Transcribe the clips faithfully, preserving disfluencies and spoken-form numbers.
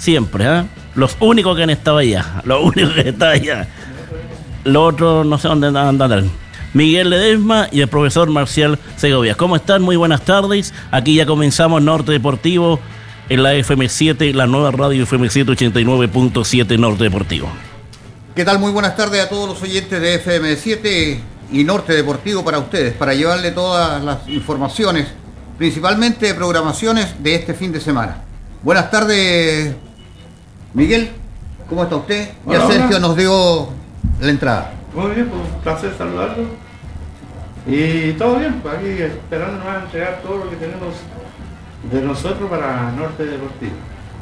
siempre, ¿eh? Los únicos que han estado allá, los únicos que han estado allá. Los otros no sé dónde andan. Miguel Ledesma y el profesor Marcial Segovia. ¿Cómo están? Muy buenas tardes. Aquí ya comenzamos Norte Deportivo en la F M siete, la nueva radio F M siete ochenta y nueve punto siete Norte Deportivo. ¿Qué tal? Muy buenas tardes a todos los oyentes de F M siete y Norte Deportivo para ustedes, para llevarle todas las informaciones, principalmente de programaciones de este fin de semana. Buenas tardes, Miguel. ¿Cómo está usted? Hola, ya Sergio hola. nos dio la entrada. Muy bien, pues un placer saludarlo. Y todo bien, pues aquí esperando nos van a entregar todo lo que tenemos de nosotros para Norte Deportivo.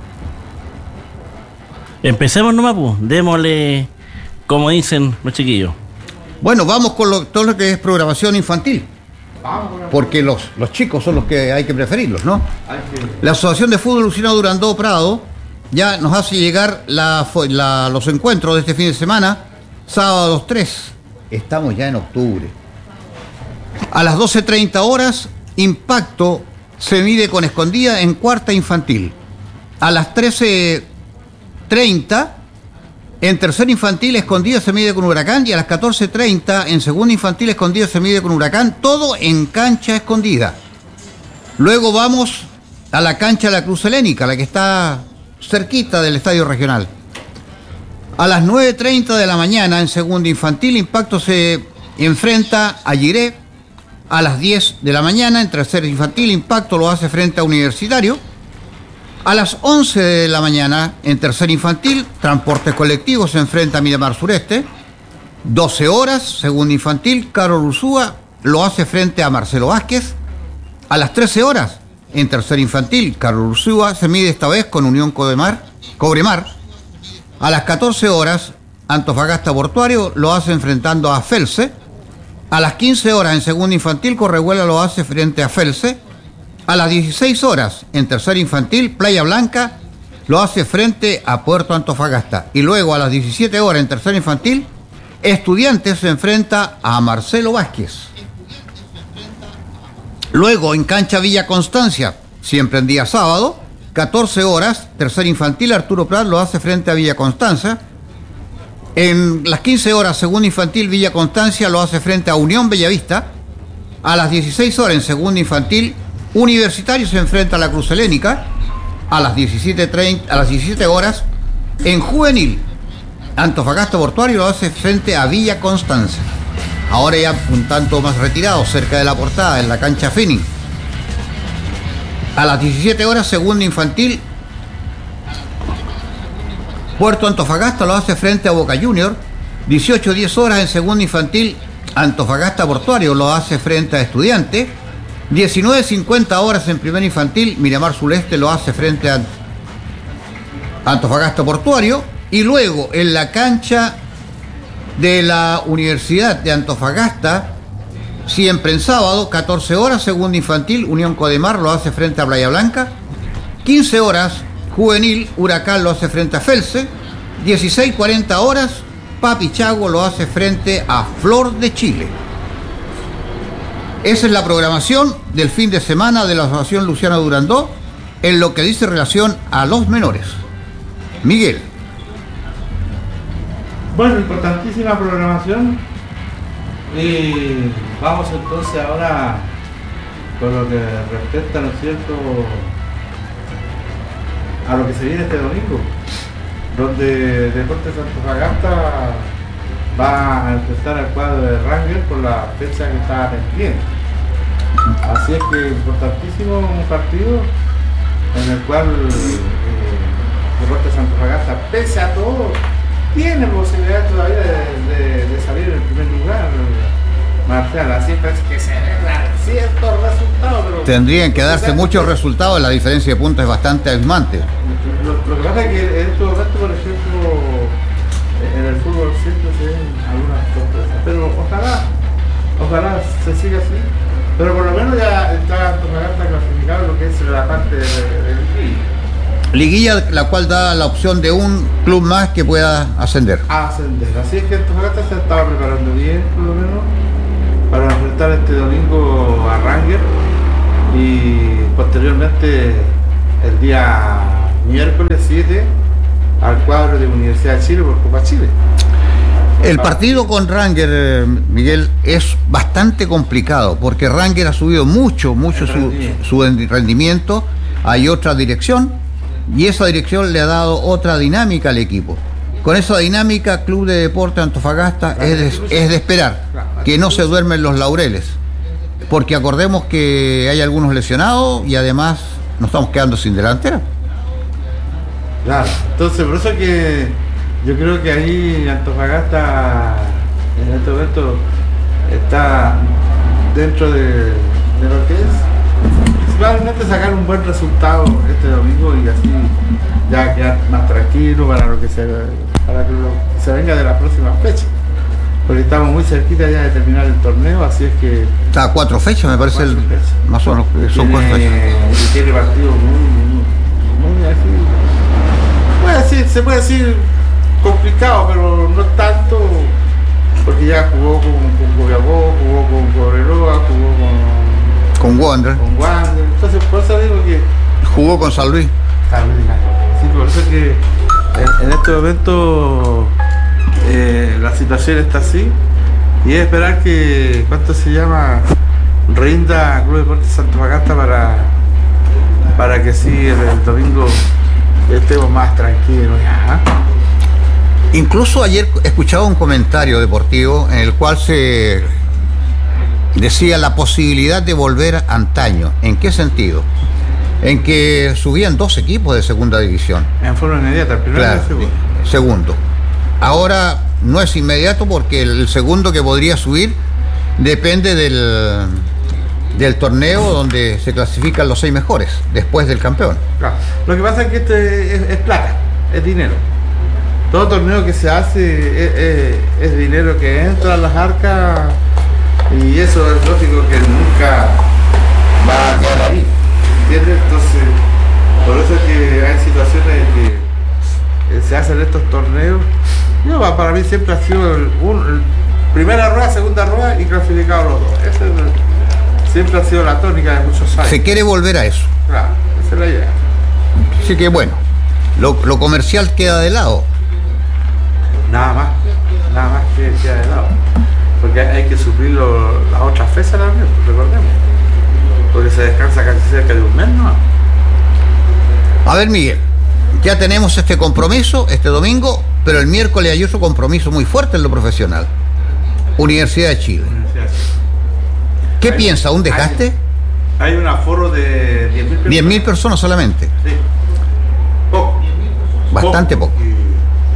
Empecemos nomás, pues. Démosle, como dicen los chiquillos. Bueno, vamos con lo, todo lo que es programación infantil, Vamos, por porque los, los chicos son los que hay que preferirlos, ¿no? Hay que... La Asociación de Fútbol Luciano Durandó Prado ya nos hace llegar la, la, los encuentros de este fin de semana, sábados tres. Estamos ya en octubre. A las doce treinta horas, Impacto se mide con Escondida en cuarta infantil. A las trece treinta, en tercera infantil, Escondida se mide con Huracán. Y a las catorce treinta, en segunda infantil, Escondida se mide con Huracán. Todo en cancha Escondida. Luego vamos a la cancha de la Cruz Helénica, la que está cerquita del estadio regional. A las nueve treinta de la mañana, en segunda infantil, Impacto se enfrenta a Giré. A las diez de la mañana, en tercera infantil, Impacto lo hace frente a Universitario. A las once de la mañana, en tercera infantil, Transportes Colectivos se enfrenta a Miramar Sureste. doce horas, segunda infantil, Carol Ursúa lo hace frente a Marcelo Vázquez. A las trece horas, en tercera infantil, Carol Ursúa se mide esta vez con Unión Codemar, Cobremar. A las catorce horas, Antofagasta Portuario lo hace enfrentando a Felse. A las quince horas, en segunda infantil, Correhuela lo hace frente a Felse. A las dieciséis horas, en tercera infantil, Playa Blanca lo hace frente a Puerto Antofagasta. Y luego a las diecisiete horas, en tercera infantil, Estudiantes se enfrenta a Marcelo Vázquez. Luego, en cancha Villa Constancia, siempre en día sábado, catorce horas, tercera infantil, Arturo Prat lo hace frente a Villa Constancia. En las quince horas, segunda infantil, Villa Constancia lo hace frente a Unión Bellavista. A las dieciséis horas, en segunda infantil, Universitario se enfrenta a la Cruz Helénica. A las diecisiete treinta, a las diecisiete horas, en juvenil, Antofagasta Portuario lo hace frente a Villa Constancia. Ahora ya un tanto más retirado, cerca de la portada, en la cancha Fini. A las diecisiete horas, segunda infantil, Puerto Antofagasta lo hace frente a Boca Junior. dieciocho diez horas, en segunda infantil, Antofagasta Portuario lo hace frente a Estudiante. diecinueve cincuenta horas, en primera infantil, Miramar Sureste lo hace frente a Antofagasta Portuario. Y luego, en la cancha de la Universidad de Antofagasta, siempre en sábado, catorce horas, segunda infantil, Unión Codemar lo hace frente a Playa Blanca. quince horas, juvenil, Huracán lo hace frente a Felse. dieciséis cuarenta horas, Papi Chago lo hace frente a Flor de Chile. Esa es la programación del fin de semana de la Asociación Luciano Durandó en lo que dice relación a los menores. Miguel. Bueno, importantísima programación. Y vamos entonces ahora con lo que respecta, ¿no es cierto?, a lo que se viene este domingo, donde Deportes Antofagasta va a empezar el cuadro de Ranger por la fecha que está pendiente. Así es que importantísimo un partido en el cual eh, Deportes Antofagasta, pese a todo, tiene posibilidad todavía de, de, de salir en primer lugar. Marcial, así parece que se ven ciertos resultados, pero tendrían que darse muchos resultados, la diferencia de puntos es bastante abismante. Lo, lo que pasa es que en estos momentos, por ejemplo, en el fútbol siempre se ven algunas sorpresas, pero ojalá, ojalá se siga así, pero por lo menos ya está Antofagasta clasificado en lo que es la parte del de, de Liguilla, la cual da la opción de un club más que pueda ascender. Ascender, así es que Antofagasta se estaba preparando bien, por lo menos, para enfrentar este domingo a Ranger y posteriormente el día miércoles siete al cuadro de Universidad de Chile por Copa Chile. El partido con Ranger, Miguel, es bastante complicado porque Ranger ha subido mucho, mucho su, su rendimiento. Hay otra dirección y esa dirección le ha dado otra dinámica al equipo. Con esa dinámica, Club de Deportes Antofagasta es de, es de esperar que no se duermen los laureles, porque acordemos que hay algunos lesionados y además nos estamos quedando sin delantera. Claro, entonces por eso que yo creo que ahí Antofagasta en este momento está dentro de, de lo que es probablemente sacar un buen resultado este domingo y así ya quedar más tranquilo para lo que se para que lo que se venga de la próxima fecha, porque estamos muy cerquita ya de terminar el torneo, así es que está a cuatro fechas me parece el, más o menos son tiene, cuatro fechas y tiene partidos muy, muy, muy así, puede decir, se puede decir complicado, pero no tanto, porque ya jugó con, con Copiapó, jugó con Cobreloa, jugó con con Wander, con Wander, entonces por eso digo que jugó con San Luis. San Luis, sí, por eso que en, en este momento eh, la situación está así y es esperar que, ¿cuánto se llama? Rinda Club Deportes Antofagasta para para que sí el, el domingo estemos más tranquilos ya. Incluso ayer escuchaba un comentario deportivo en el cual se decía la posibilidad de volver antaño. ¿En qué sentido? En que subían dos equipos de segunda división. En forma inmediata, el primero claro, y el segundo. Segundo. Ahora no es inmediato porque el segundo que podría subir depende del, del torneo donde se clasifican los seis mejores, después del campeón. Claro. Lo que pasa es que esto es, es, es plata, es dinero. Todo torneo que se hace es, es, es dinero que entra a las arcas y eso es lógico que nunca va a quedar ahí, ¿entiendes? Entonces, por eso es que hay situaciones en que se hacen estos torneos. Yo, para mí siempre ha sido el, un, el primera rueda, segunda rueda y clasificados los dos. Esa es el, siempre ha sido la tónica de muchos años. Se quiere volver a eso. Claro, esa es la idea. Así que bueno, lo, lo comercial queda de lado. Nada más, nada más que queda de lado. Porque hay que suplir lo, las otras fechas también, recordemos. Porque se descansa casi cerca de un mes, ¿no? A ver, Miguel, ya tenemos este compromiso este domingo, pero el miércoles hay otro compromiso muy fuerte en lo profesional. Universidad de Chile. Universidad de Chile. ¿Qué hay, piensa? ¿Un desgaste? Hay, hay un aforo de diez mil personas. diez mil personas solamente. Sí. Poco. Bastante poco. poco. Y,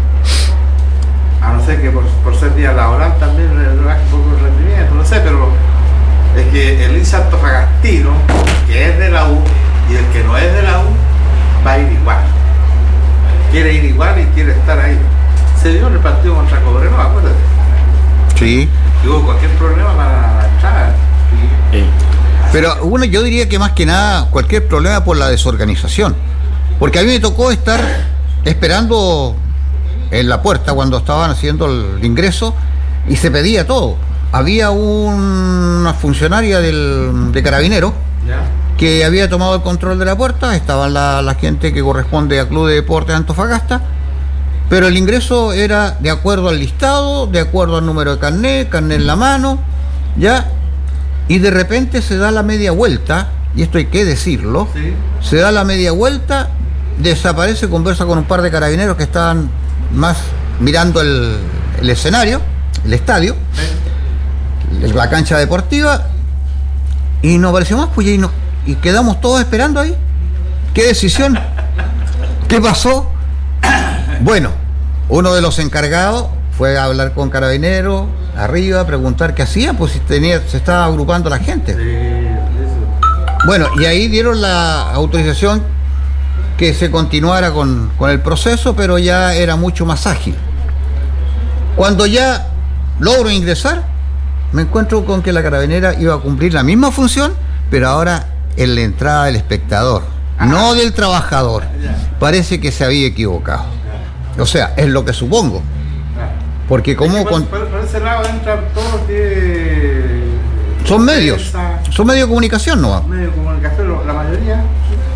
a no ser que por, por ser día laboral también le baje un poco el rendimiento, no sé, pero es que el hincha antofagastino, que es de la U, y el que no es de la U, va a ir igual. Quiere ir igual y quiere estar ahí. Se dio en el partido contra Cobreloa, acuérdate. Sí. Y hubo cualquier problema para la entrada. Sí. Pero bueno, yo diría que más que nada cualquier problema por la desorganización. Porque a mí me tocó estar esperando en la puerta cuando estaban haciendo el ingreso y se pedía todo. Había una funcionaria del, de Carabineros ¿Ya? que había tomado el control de la puerta, estaba la, la gente que corresponde al Club de Deportes Antofagasta, pero el ingreso era de acuerdo al listado, de acuerdo al número de carnet, carnet en la mano, ya, y de repente se da la media vuelta, y esto hay que decirlo, Sí. se da la media vuelta, desaparece, conversa con un par de carabineros que estaban más mirando el, el escenario, el estadio, ¿Sí? la cancha deportiva, y no apareció más, pues y, no, y quedamos todos esperando ahí. ¿Qué decisión? ¿Qué pasó? Bueno, uno de los encargados fue a hablar con Carabineros arriba, a preguntar qué hacía, pues si tenía, se estaba agrupando la gente. Sí, eso. Bueno, y ahí dieron la autorización que se continuara con, con el proceso, pero ya era mucho más ágil. Cuando ya logro ingresar, me encuentro con que la carabinera iba a cumplir la misma función, pero ahora en la entrada del espectador, ah, no del trabajador. Parece que se había equivocado. O sea, es lo que supongo. Porque como... Es que por, con... por, por ese lado entran todos los que... Son medios. Son medios de comunicación, ¿no? Medios de comunicación, la mayoría.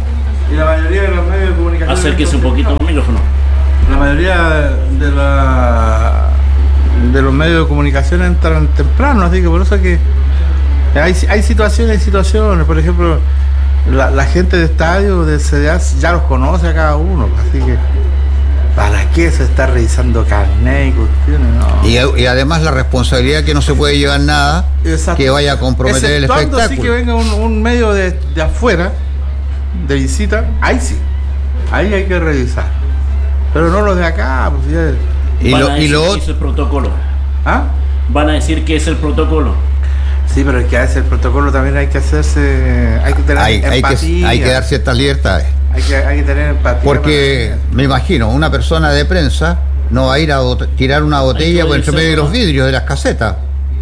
Y la mayoría de los medios de comunicación... Acérquese un poquito al micrófono. La mayoría de, la, de los medios de comunicación entran temprano, así que por eso es que hay, hay situaciones y situaciones. Por ejemplo, la, la gente de estadio, de C D A, ya los conoce a cada uno, así que ¿para qué se está revisando carnet y cuestiones? No. Y, y además la responsabilidad que no se puede llevar nada. Exacto. Que vaya a comprometer el espectáculo. Así que venga un, un medio de, de afuera, de visita, ahí sí, ahí hay que revisar. Pero no los de acá, pues ya... Y Van lo, a decir y lo... que es el protocolo. ¿Ah? Van a decir que es el protocolo. Sí, pero es que a veces el protocolo también hay que hacerse, hay que tener hay, empatía. Hay que, hay que dar ciertas libertades. Hay que, hay que tener empatía. Porque para... me imagino, una persona de prensa no va a ir a bot- tirar una botella por entre medio de los vidrios de las casetas.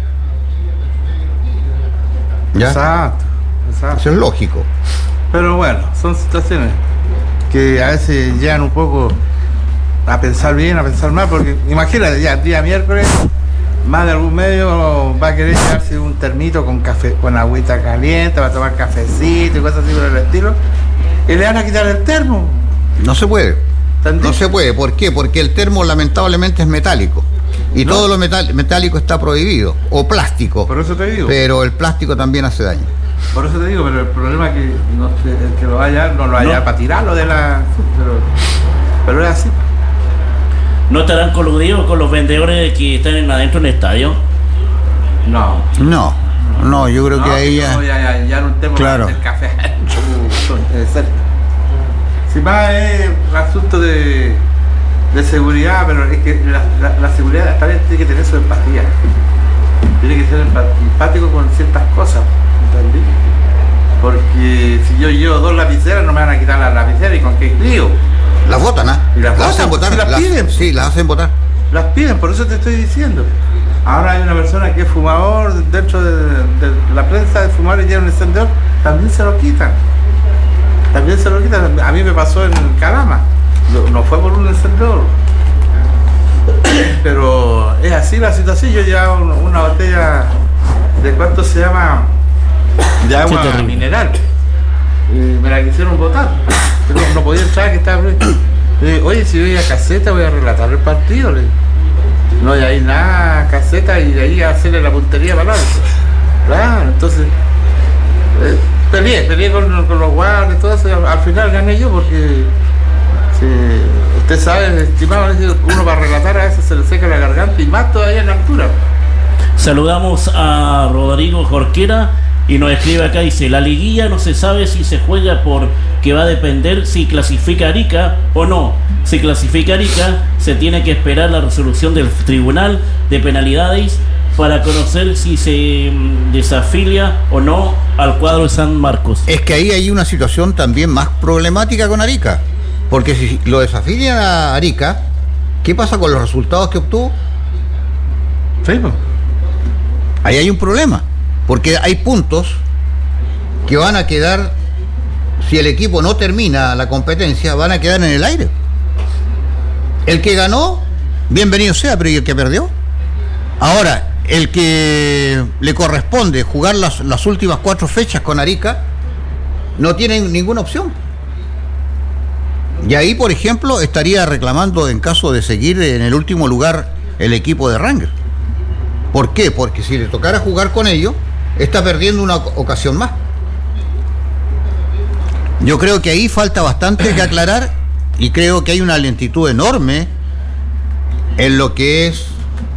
¿Ya? Exacto, exacto. Eso es lógico. Pero bueno, son situaciones que a veces llegan un poco a pensar bien, a pensar mal, porque imagínate, ya el día miércoles más de algún medio va a querer llevarse un termito con café, con agüita caliente, va a tomar cafecito y cosas así por el estilo, y le van a quitar el termo. No se puede. No se puede. ¿Por qué? Porque el termo lamentablemente es metálico. Y ¿no? Todo lo metal, metálico está prohibido. O plástico. Por eso te digo. Pero el plástico también hace daño. Por eso te digo, pero el problema es que no, el que lo vaya, no lo vaya no. para tirarlo de la... Pero, pero es así. ¿No estarán coludidos con los vendedores que están adentro del estadio? No. No, no, yo creo no, que ahí ya... No, ya, ya, ya no tengo claro. el café. Si más es un asunto de, de seguridad, pero es que la, la, la seguridad también tiene que tener su empatía. Tiene que ser empático con ciertas cosas, ¿entendí? Porque si yo llevo dos lapiceras no me van a quitar las lapiceras, y con qué lío. Las votan, ¿ah? ¿eh? Las, las hacen votar. Si las, las piden. Sí, las hacen votar. Las piden, por eso te estoy diciendo. Ahora hay una persona que es fumador dentro de, de la prensa de fumar y lleva un encendedor, también se lo quitan. También se lo quitan. A mí me pasó en Calama. No, no fue por un encendedor. Pero es así la situación. Yo llevaba una botella de cuánto se llama de agua sí, mineral. Y me la quisieron botar. Pero no podía entrar, que estaba. Eh, Oye, si voy a caseta voy a relatar el partido. Le... No hay ahí nada, caseta, y de ahí a hacerle la puntería para adelante. Claro, entonces eh, peleé, peleé con, con los guardias y todo eso. Al, al final gané yo porque si, usted sabe, estimado, uno para relatar a veces se le seca la garganta y más todavía en la altura. Saludamos a Rodrigo Jorquera y nos escribe acá, dice: la liguilla no se sabe si se juega porque va a depender si clasifica Arica o no. Si clasifica Arica, se tiene que esperar la resolución del Tribunal de Penalidades para conocer si se desafilia o no al cuadro de San Marcos. Es que ahí hay una situación también más problemática con Arica, porque si lo desafilian a Arica, ¿qué pasa con los resultados que obtuvo? Sí, pues. Ahí hay un problema, porque hay puntos que van a quedar, si el equipo no termina la competencia, van a quedar en el aire. El que ganó, bienvenido sea, pero ¿y el que perdió? Ahora, el que le corresponde jugar las, las últimas cuatro fechas con Arica, no tiene ninguna opción. Y ahí, por ejemplo, estaría reclamando, en caso de seguir en el último lugar, el equipo de Rangers. ¿Por qué? Porque si le tocara jugar con ellos, está perdiendo una ocasión más. Yo creo que ahí falta bastante que aclarar, y creo que hay una lentitud enorme en lo que es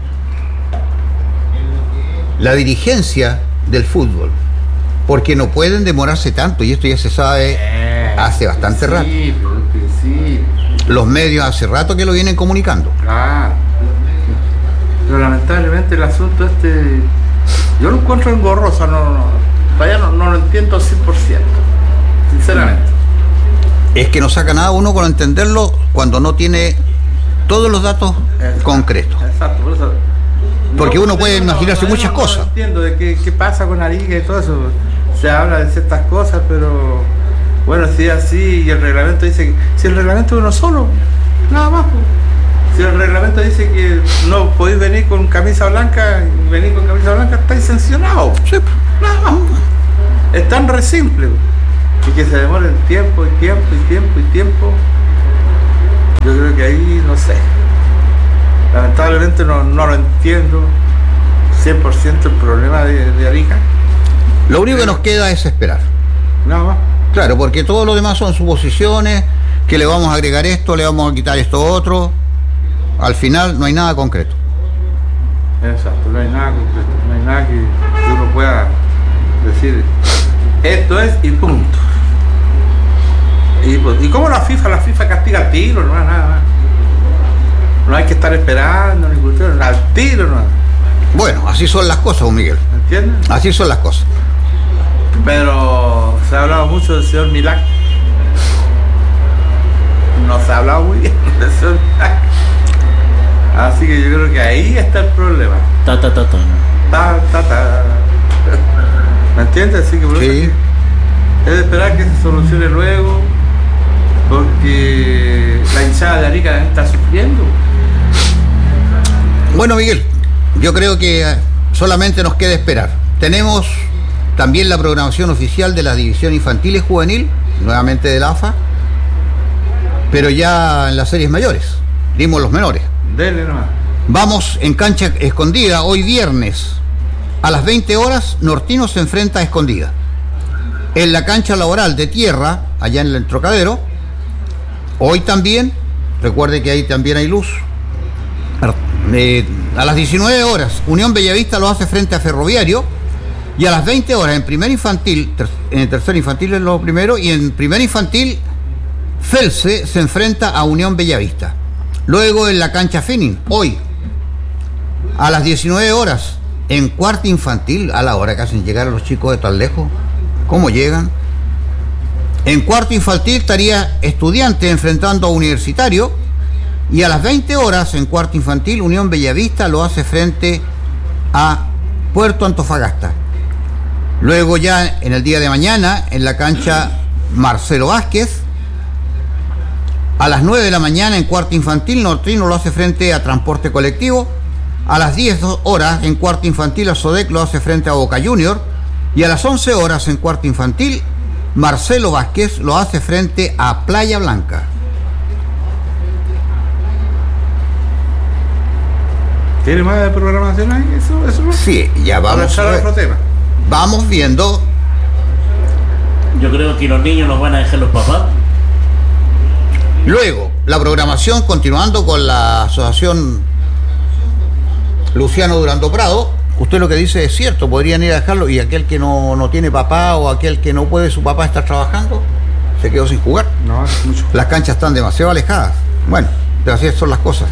la dirigencia del fútbol, porque no pueden demorarse tanto, y esto ya se sabe hace bastante rato. Los medios hace rato que lo vienen comunicando. Claro. Pero lamentablemente el asunto este, yo lo encuentro engorroso, no, no, todavía no, no lo entiendo al cien por ciento, sinceramente. Es que no saca nada uno con entenderlo cuando no tiene todos los datos exacto, concretos. Exacto, por eso. Porque no, uno puede no, imaginarse no, muchas no, cosas. No entiendo de qué, qué pasa con Arica y todo eso. Se habla de ciertas cosas, pero bueno, si es así y el reglamento dice que si el reglamento es uno solo, nada más. Si el reglamento dice que no podéis venir con camisa blanca y venir con camisa blanca, estáis sancionados. Sí. Nada más. Es tan re simple. y que se demoren tiempo y tiempo y tiempo y tiempo, yo creo que ahí no sé. Lamentablemente no, no lo entiendo cien por ciento el problema de, de Arica. Lo único que nos queda es esperar. Nada más. Claro, porque todo lo demás son suposiciones, que le vamos a agregar esto, le vamos a quitar esto otro. Al final no hay nada concreto. Exacto, no hay nada concreto, no hay nada que, que uno pueda decir esto es y punto. Y, pues, y como la FIFA, la FIFA castiga al tiro, no hay nada más. No hay que estar esperando, ni cuestión, al tiro, no. Bueno, así son las cosas, don Miguel. ¿Entiendes? Así son las cosas. Pero se ha hablado mucho del señor Milán. No se ha hablado muy bien del señor Milán. Así que yo creo que ahí está el problema. Ta, ta, ta, ta. Ta, ta, ta. ¿Me entiendes? Así que por Sí. eso es de esperar que se solucione luego, porque la hinchada de Arica está sufriendo. Bueno, Miguel, yo creo que eh, solamente nos queda esperar. Tenemos también la programación oficial de la división infantil y juvenil, nuevamente de la A F A, pero ya en las series mayores, dimos los menores. Dele nomás. Vamos en cancha Escondida, hoy viernes, a las veinte horas, Nortino se enfrenta a Escondida. En la cancha laboral de tierra, allá en el Trocadero, hoy también, recuerde que ahí también hay luz, eh, a las diecinueve horas, Unión Bellavista lo hace frente a Ferroviario, y a las veinte horas, en primer infantil, ter, en el tercer infantil es lo primero, y en primer infantil, Felse se enfrenta a Unión Bellavista. Luego en la cancha Finning, hoy, a las diecinueve horas, en cuarta infantil, a la hora que hacen llegar a los chicos de tan lejos, ¿cómo llegan? En cuarto infantil estaría Estudiante enfrentando a Universitario, y a las veinte horas, en cuarto infantil, Unión Bellavista lo hace frente a Puerto Antofagasta. Luego ya en el día de mañana, en la cancha Marcelo Vázquez, a las nueve de la mañana, en cuarto infantil, Nortrino lo hace frente a Transporte Colectivo. A las diez horas, en cuarto infantil, Azodec lo hace frente a Boca Junior. Y a las once horas, en cuarto infantil, Marcelo Vázquez lo hace frente a Playa Blanca. ¿Tiene más de programación ahí? Eso, eso no. Sí, ya vamos a a otro tema. Vamos viendo. Yo creo que los niños los van a dejar los papás. Luego, la programación continuando con la asociación Luciano Durando Prado. Usted lo que dice es cierto, podrían ir a dejarlo, y aquel que no, no tiene papá o aquel que no puede su papá estar trabajando, se quedó sin jugar. No, es mucho. Las canchas están demasiado alejadas. Bueno, pero así son las cosas.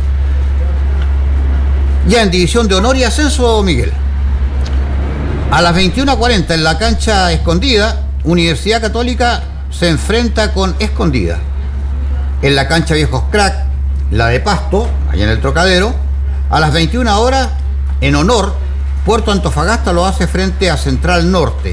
Ya en división de honor y ascenso, Miguel. A las veintiuna cuarenta en la cancha Escondida, Universidad Católica se enfrenta con Escondida. En la cancha Viejos Crack, la de Pasto, allá en el Trocadero, a las veintiuna horas, en honor, Puerto Antofagasta lo hace frente a Central Norte.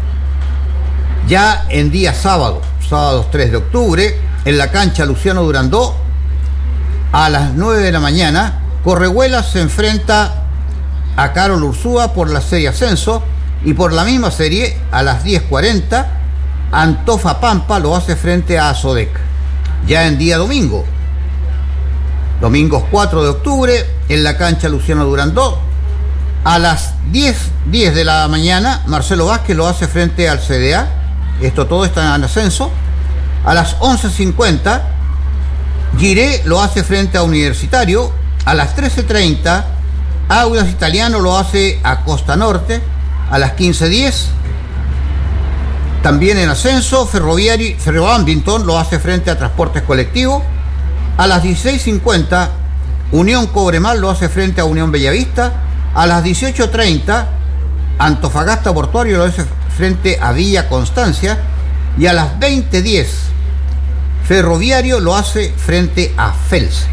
Ya en día sábado, sábado tres de octubre, en la cancha Luciano Durandó, a las nueve de la mañana, Correhuelas se enfrenta a Carol Ursúa por la serie Ascenso, y por la misma serie, a las diez cuarenta, Antofa Pampa lo hace frente a Azodec. Ya en día domingo, domingos cuatro de octubre, en la cancha Luciano Durandó, a las diez de la mañana, Marcelo Vázquez lo hace frente al C D A. Esto todo está en ascenso. A las once cincuenta, Giré lo hace frente a Universitario. A las trece treinta, Audas Italiano lo hace a Costa Norte. A las quince diez, también en ascenso, Ferroviario, Ferrobambington lo hace frente a Transportes Colectivos. A las dieciséis cincuenta, Unión Cobremal lo hace frente a Unión Bellavista. A las dieciocho treinta, Antofagasta Portuario lo hace frente a Villa Constancia. Y a las veinte diez, Ferroviario lo hace frente a Felse.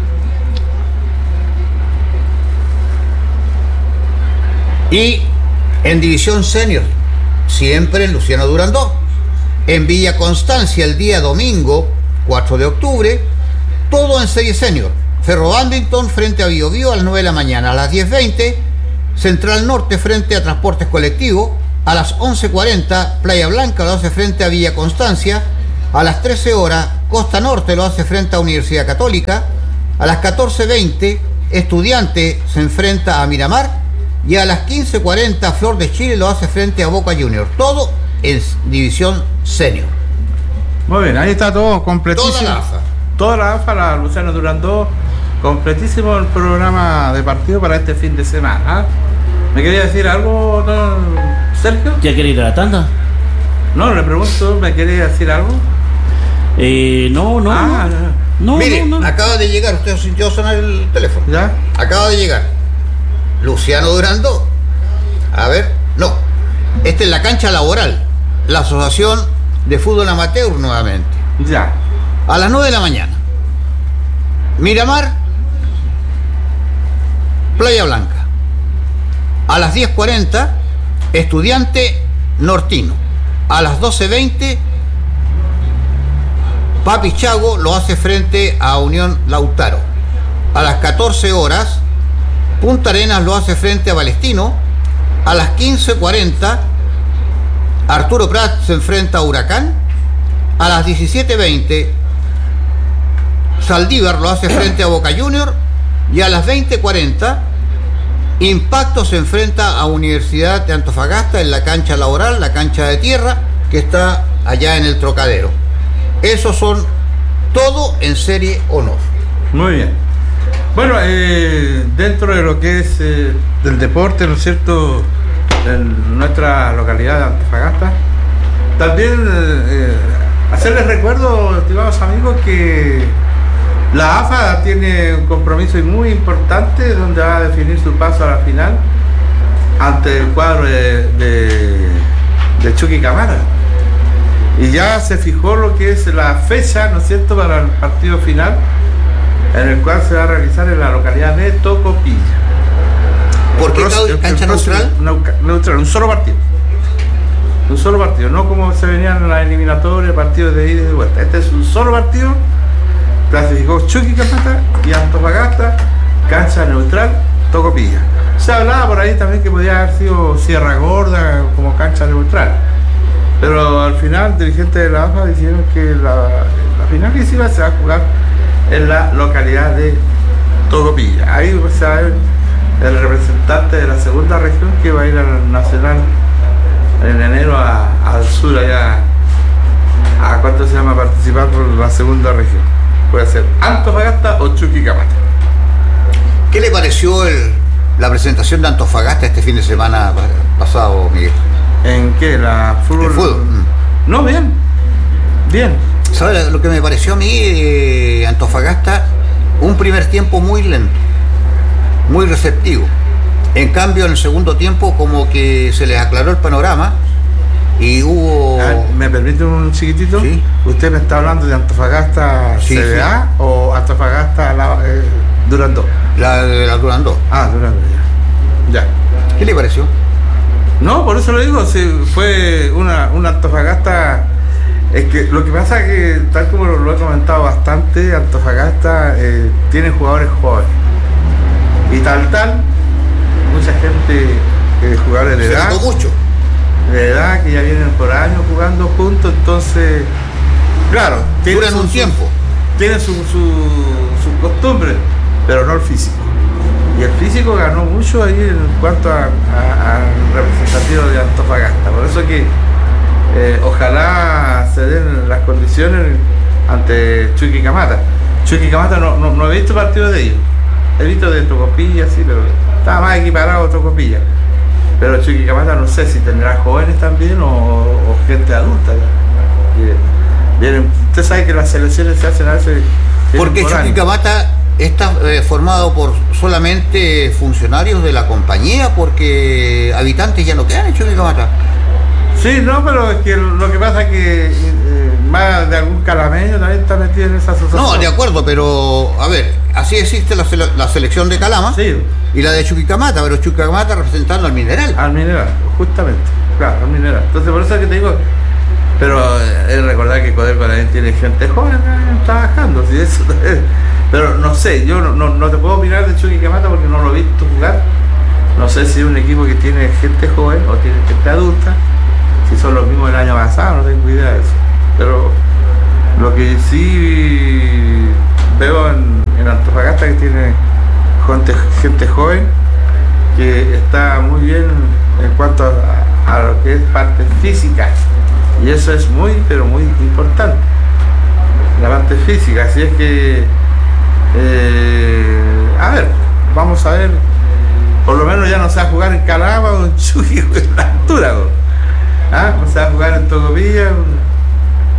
Y en división senior, siempre en Luciano Durandó, en Villa Constancia el día domingo cuatro de octubre, todo en serie senior. Ferrobambington frente a Biobío a las nueve de la mañana. A las diez veinte, Central Norte frente a Transportes Colectivos. A las once cuarenta, Playa Blanca lo hace frente a Villa Constancia. A las trece horas, Costa Norte lo hace frente a Universidad Católica. A las catorce veinte, Estudiante se enfrenta a Miramar. Y a las quince cuarenta, Flor de Chile lo hace frente a Boca Juniors. Todo en división senior. Muy bien, ahí está todo completísimo. Toda la A F A. Toda la A F A, la Luciano Durandó, completísimo el programa de partido para este fin de semana. ¿eh? ¿Me quería decir algo, don Sergio? ¿Ya quiere ir a la tanda? No, le pregunto, ¿me quería decir algo? Eh, no, no. Ah, no, no, Mire, no, no. acaba de llegar, usted sintió sonar el teléfono. ¿Ya? Acaba de llegar Luciano Durandó. A ver, no. Esta es la cancha laboral, la Asociación de Fútbol Amateur nuevamente. Ya. A las nueve de la mañana. Miramar, Playa Blanca. A las diez cuarenta, Estudiante Nortino. A las doce veinte, Papi Chago lo hace frente a Unión Lautaro. A las catorce horas, Punta Arenas lo hace frente a Palestino. A las quince cuarenta, Arturo Prat se enfrenta a Huracán. A las diecisiete veinte, Saldívar lo hace frente a Boca Juniors. Y a las veinte cuarenta, Impacto se enfrenta a Universidad de Antofagasta en la cancha laboral, la cancha de tierra, que está allá en el Trocadero. Esos son todo en Serie Honor. Muy bien. Bueno, eh, dentro de lo que es eh, del deporte, ¿no es cierto?, en nuestra localidad de Antofagasta, también eh, hacerles recuerdo, estimados amigos, que la A F A tiene un compromiso muy importante donde va a definir su paso a la final ante el cuadro de, de, de Chucky Camara. Y ya se fijó lo que es la fecha, ¿no es cierto?, para el partido final, en el cual se va a realizar en la localidad de Tocopilla. ¿Por qué El cancha próximo- neutral? neuca- Neutral, un solo partido. Un solo partido, no como se venían en las eliminatorias, partidos de ida y de vuelta. Este es un solo partido. Clasificó Chucky Camata y Antofagasta, cancha neutral, Tocopilla. Se hablaba por ahí también que podía haber sido Sierra Gorda como cancha neutral. Pero al final, dirigentes de la A F A dijeron que la, la final que se iba se va a jugar en la localidad de Tocopilla. Ahí se va a ver el representante de la segunda región que va a ir al Nacional en enero a- al sur, allá a cuánto se llama participar por la segunda región. Puede ser Antofagasta o Chuquicamata. ¿Qué le pareció el, la presentación de Antofagasta este fin de semana pasado, Miguel? ¿En qué? ¿La fútbol? El fútbol. mm. No, bien. Bien. ¿Sabe lo que me pareció a mí, eh, Antofagasta? Un primer tiempo muy lento, muy receptivo. En cambio, en el segundo tiempo como que se les aclaró el panorama y hubo... A ver, ¿me permite un chiquitito? Sí. ¿Usted me está hablando de Antofagasta Sí, C B A o Antofagasta la, eh, Durandó? La de la Durandó. Ah, Durandó, ya. Ya. ¿Qué le pareció? No, por eso lo digo, sí, fue una, una Antofagasta. Es que lo que pasa es que, tal como lo, lo he comentado bastante, Antofagasta eh, tiene jugadores jóvenes. Y tal, tal, mucha gente, eh, jugadores de Se edad, notó mucho. de edad, que ya vienen por años jugando juntos, entonces, claro, tienen Duran su- un su- tiempo. tienen su, su, su costumbre, pero no el físico. Y el físico ganó mucho ahí en cuanto a- a- al representativo de Antofagasta. Por eso que eh, ojalá se den las condiciones ante Chucky Camata. Chucky Camata no, no, no he visto partidos de ellos. He visto de Tocopilla, sí, pero estaba más equiparado Tocopilla. Pero Chucky Camata no sé si tendrá jóvenes también o, o gente adulta. Y vienen- usted sabe que las selecciones se hacen a veces. vienen Porque por años. Chuquicamata está eh, formado por solamente funcionarios de la compañía, porque habitantes ya no quedan en Chuquicamata. Sí, no, pero es que lo que pasa es que eh, más de algún calameño también está metido en esa asociación. No, de acuerdo, pero a ver, así existe la, sele- la selección de Calama Sí, y la de Chuquicamata, pero Chuquicamata representando al mineral. al mineral, justamente. Claro, al mineral. Entonces, por eso es que te digo. Pero eh, es recordar que Codelco también tiene gente joven eh, trabajando. ¿Sí? Eso, eh, pero no sé, yo no, no, no te puedo opinar de Chucky Camata porque no lo he visto jugar. No sé si es un equipo que tiene gente joven o tiene gente adulta, si son los mismos del año pasado, no tengo idea de eso. Pero lo que sí veo en, en Antofagasta que tiene gente, gente joven que está muy bien en cuanto a, a lo que es parte física, y eso es muy pero muy importante, la parte física. Así es que eh, a ver, vamos a ver, por lo menos ya no se va a jugar en Calama o en Chuy en la altura, ¿no? ¿Ah? No se va a jugar en Tocopilla,